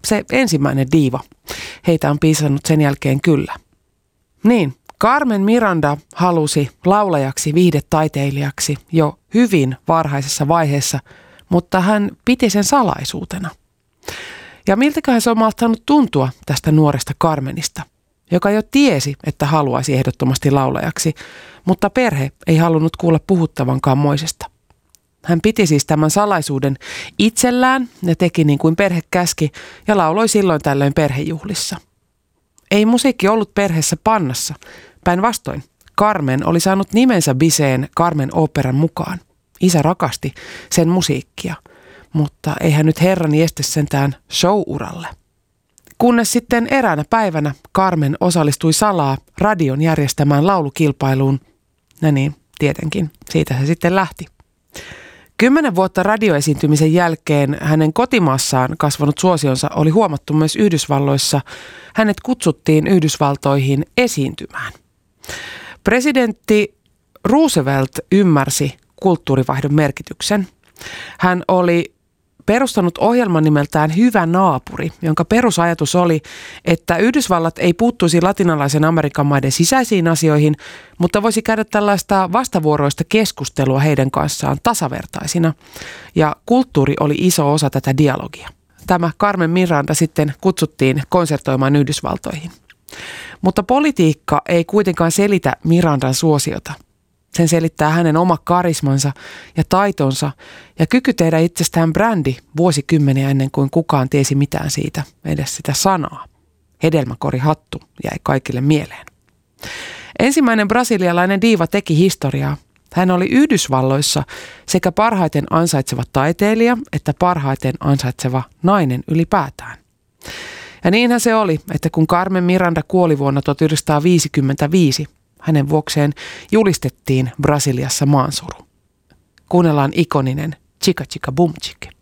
se ensimmäinen diiva. Heitä on piisannut sen jälkeen kyllä. Niin, Carmen Miranda halusi laulajaksi, viihdetaiteilijaksi jo hyvin varhaisessa vaiheessa, mutta hän piti sen salaisuutena. Ja miltäköhän se on malttanut tuntua tästä nuoresta Carmenista, joka jo tiesi, että haluaisi ehdottomasti laulajaksi, mutta perhe ei halunnut kuulla puhuttavankaan moisesta. Hän piti siis tämän salaisuuden itsellään ja teki niin kuin perhe käski ja lauloi silloin tällöin perhejuhlissa. Ei musiikki ollut perheessä pannassa. Päinvastoin, Carmen oli saanut nimensä biseen Carmen Operan mukaan. Isä rakasti sen musiikkia, mutta eihän nyt herrani estä sentään show-uralle. Kunnes sitten eräänä päivänä Carmen osallistui salaa radion järjestämään laulukilpailuun. No niin, tietenkin, siitä se sitten lähti. 10 vuotta radioesiintymisen jälkeen hänen kotimaassaan kasvanut suosionsa oli huomattu myös Yhdysvalloissa. Hänet kutsuttiin Yhdysvaltoihin esiintymään. Presidentti Roosevelt ymmärsi kulttuurivaihdon merkityksen. Hän oli perustanut ohjelman nimeltään Hyvä naapuri, jonka perusajatus oli, että Yhdysvallat ei puuttuisi latinalaisen Amerikan maiden sisäisiin asioihin, mutta voisi käydä tällaista vastavuoroista keskustelua heidän kanssaan tasavertaisina. Ja kulttuuri oli iso osa tätä dialogia. Tämä Carmen Miranda sitten kutsuttiin konsertoimaan Yhdysvaltoihin. Mutta politiikka ei kuitenkaan selitä Mirandan suosiota. Sen selittää hänen oma karismansa ja taitonsa ja kyky tehdä itsestään brändi vuosikymmeniä ennen kuin kukaan tiesi mitään siitä, edes sitä sanaa. Hedelmäkorihattu jäi kaikille mieleen. Ensimmäinen brasilialainen diiva teki historiaa. Hän oli Yhdysvalloissa sekä parhaiten ansaitseva taiteilija että parhaiten ansaitseva nainen ylipäätään. Ja niinhän se oli, että kun Carmen Miranda kuoli vuonna 1955, hänen vuokseen julistettiin Brasiliassa maansuru. Kuunnellaan ikoninen Chica Chica Boom Chica.